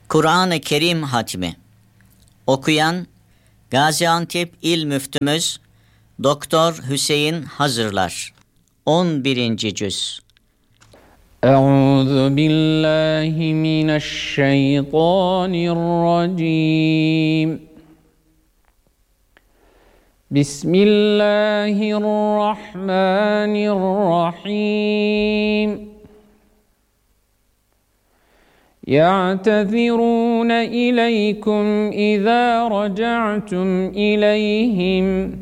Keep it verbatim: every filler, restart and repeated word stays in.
Kur'an-ı Kerim Hatmi. Okuyan Gaziantep İl Müftümüz Doktor Hüseyin Hazırlar. on birinci Cüz. Euzu billahi mineşşeytanirracim. Bismillahirrahmanirrahim. يَعْتَذِرُونَ إِلَيْكُمْ إِذَا رَجَعْتُمْ إِلَيْهِمْ